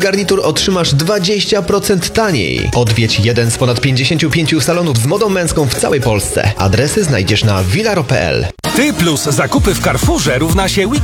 garnitur otrzymasz 20% taniej. Odwiedź jeden z ponad 55 salonów z modą męską w całej Polsce. Adresy znajdziesz na vilaro.pl. Ty plus zakupy w Carrefourze równa się weekend